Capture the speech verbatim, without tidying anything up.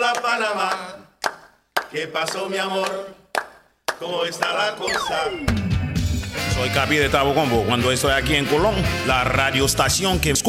a Panamá. ¿Qué pasó, mi amor? ¿Cómo está la cosa? Soy Capi de Tabo Combo. Cuando estoy aquí en Colón, la radioestación que escucha